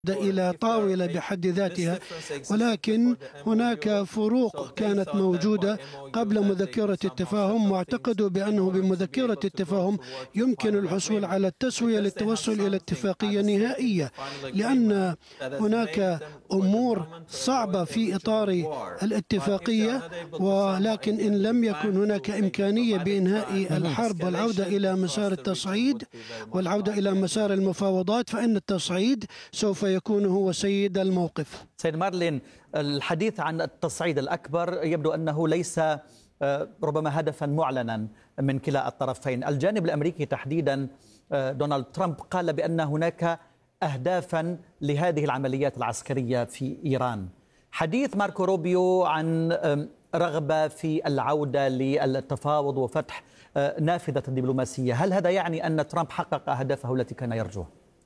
إلى طاولة بحد ذاتها، ولكن هناك فروق كانت موجودة قبل مذكرة التفاهم، واعتقدوا بأنه بمذكرة التفاهم يمكن الحصول على التسوية للتوصل إلى اتفاقية نهائية، لأن هناك أمور صعبة في إطار الاتفاقية، ولكن إن لم يكن هناك إمكانية بإنهاء الحرب والعودة إلى مسار التصعيد والعودة إلى مسار المفاوضات، فإن التصعيد سوف يكون هو سيد الموقف. سيد مارلين، الحديث عن التصعيد الأكبر يبدو أنه ليس ربما هدفا معلنا من كلا الطرفين. الجانب الأمريكي تحديدا دونالد ترامب قال بأن هناك أهدافا لهذه العمليات العسكرية في إيران. حديث ماركو روبيو عن رغبة في العودة للتفاوض وفتح نافذة الدبلوماسية، هل هذا يعني أن ترامب حقق أهدافه التي كان يرجوها؟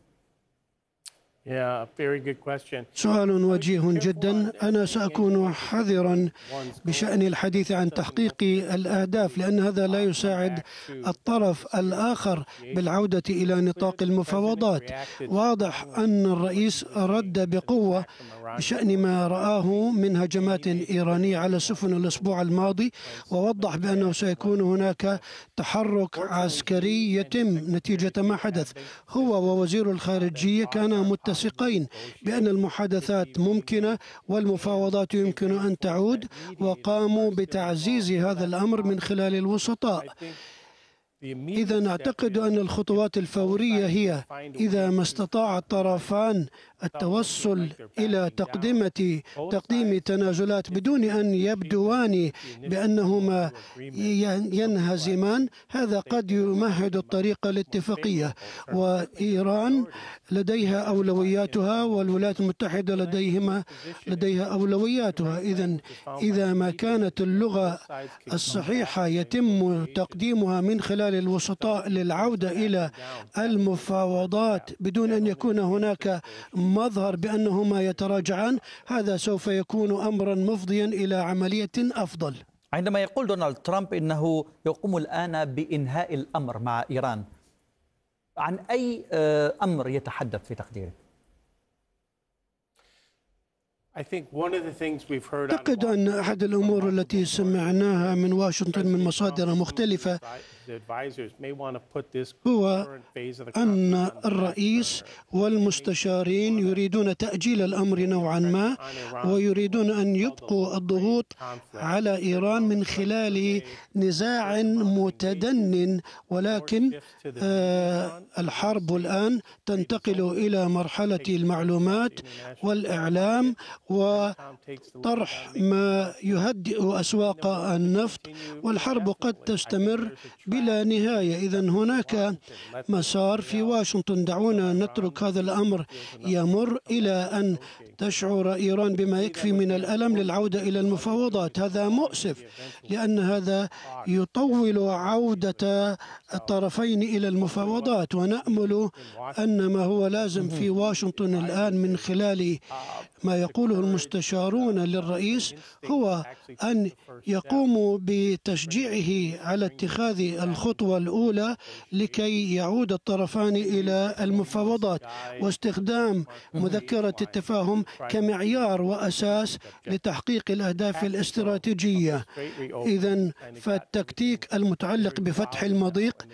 سؤال وجيه جدا. أنا سأكون حذرا بشأن الحديث عن تحقيق الأهداف، لأن هذا لا يساعد الطرف الآخر بالعودة إلى نطاق المفاوضات. واضح أن الرئيس رد بقوة بشأن ما رآه من هجمات إيرانية على السفن الأسبوع الماضي، ووضح بأنه سيكون هناك تحرك عسكري يتم نتيجة ما حدث. هو ووزير الخارجية كانا متسقين بأن المحادثات ممكنة والمفاوضات يمكن أن تعود، وقاموا بتعزيز هذا الأمر من خلال الوسطاء. إذا أعتقد أن الخطوات الفورية هي إذا ما استطاع الطرفان التوصل إلى تقديم تنازلات بدون أن يبدوان بأنهما ينهزمان، هذا قد يمهد الطريق للاتفاقية. وإيران لديها أولوياتها والولايات المتحدة لديها أولوياتها. إذا ما كانت اللغة الصحيحة يتم تقديمها من خلال الوسطاء للعودة إلى المفاوضات بدون أن يكون هناك مظهر بأنهما يتراجعان، هذا سوف يكون أمرا مفضيا إلى عملية أفضل. عندما يقول دونالد ترامب إنه يقوم الآن بإنهاء الأمر مع إيران، عن أي أمر يتحدث في تقديرك؟ أعتقد أن أحد الأمور التي سمعناها من واشنطن من مصادر مختلفة هو أن الرئيس والمستشارين يريدون تأجيل الأمر نوعا ما، ويريدون أن يبقوا الضغوط على إيران من خلال نزاع متدن، ولكن الحرب الآن تنتقل إلى مرحلة المعلومات والإعلام وطرح ما يهدئ أسواق النفط، والحرب قد تستمر بلا نهاية. إذن هناك مسار في واشنطن. دعونا نترك هذا الأمر يمر إلى أن تشعر إيران بما يكفي من الألم للعودة إلى المفاوضات. هذا مؤسف، لأن هذا يطول عودة الطرفين إلى المفاوضات، ونأمل أن ما هو لازم في واشنطن الآن من خلال ما يقوله المستشارون للرئيس هو أن يقوموا بتشجيعه على اتخاذ الخطوة الأولى لكي يعود الطرفان إلى المفاوضات، واستخدام مذكرة التفاهم كمعيار وأساس لتحقيق الأهداف الاستراتيجية. إذن فالتكتيك المتعلق بفتح المضيق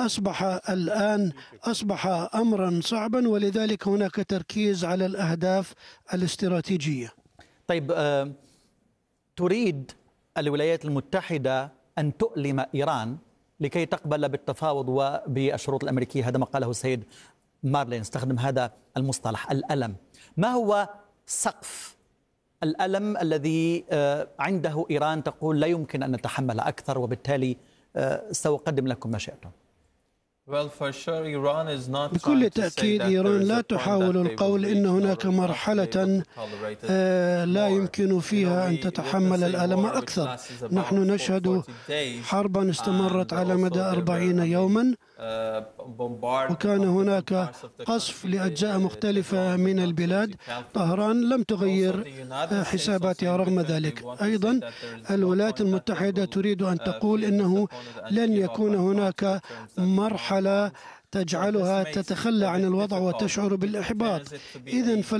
أصبح أمرا صعبا، ولذلك هناك تركيز على الأهداف الاستراتيجية. طيب، تريد الولايات المتحدة أن تؤلم إيران لكي تقبل بالتفاوض وبالشروط الأمريكية، هذا ما قاله السيد مارلين، استخدم هذا المصطلح الألم. ما هو سقف الألم الذي عنده إيران تقول لا يمكن أن نتحمل أكثر، وبالتالي سأقدم لكم ما شئتم؟ بكل تأكيد إيران لا تحاول القول إن هناك مرحلة لا يمكن فيها أن تتحمل الألم أكثر. نحن نشهد حربا استمرت على مدى 40 يوما، وكان هناك قصف لأجزاء مختلفة من البلاد. طهران لم تغير حساباتها رغم ذلك. أيضا الولايات المتحدة تريد أن تقول إنه لن يكون هناك مرحلة تجعلها تتخلى عن الوضع وتشعر بالإحباط. إذن